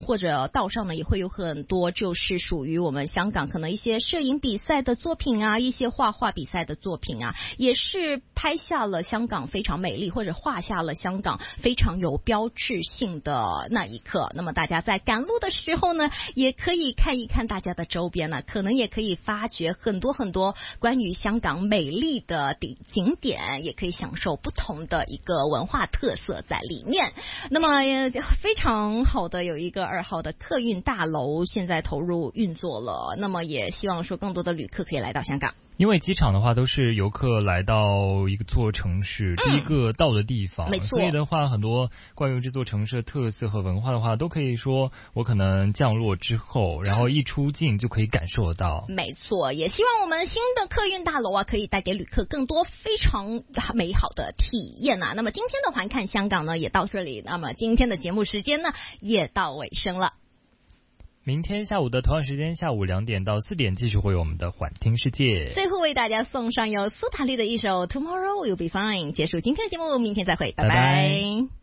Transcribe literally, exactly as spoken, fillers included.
或者道上呢，也会有很多就是属于我们香港可能一些摄影比赛的作品啊，一些画画比赛的作品啊，也是拍下了香港非常美丽，或者画下了香港非常有标志性的那一刻。那么大家在赶路的时候呢，也可以看一看大家的周边呢，可能也可以发掘很多很多关于香港美丽的景点，也可以享受不同的一个文化特色在里面。那么非常好的有一个二号的客运大楼现在投入运作了，那么也希望说更多的旅客可以来到香港。 因为机场的话都是游客来到一个座城市、嗯、第一个到的地方， 没错。 所以的话很多关于这座城市的特色和文化的话都可以说我可能降落之后然后一出境就可以感受得到。 没错，也希望我们新的客运大楼啊可以带给旅客更多非常美好的体验啊。那么今天的环看香港呢也到这里，那么今天的节目时间呢也到尾声了。 明天下午的同样时间，下午两点到四点，继续会有我们的环听世界。 最后为大家送上由苏打绿的一首 Tomorrow Will Be Fine， 结束今天的节目，明天再会，拜拜。拜拜。